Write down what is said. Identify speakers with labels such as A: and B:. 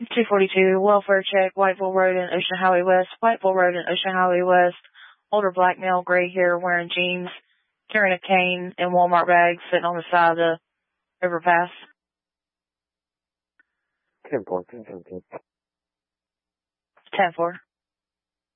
A: 242, welfare check, Whiteville Road and Ocean Highway West. Whiteville Road and Ocean Highway West. Older black male, gray hair, wearing jeans, carrying a cane and Walmart bag, sitting on the side of the overpass.
B: 10-4.
A: 10-4.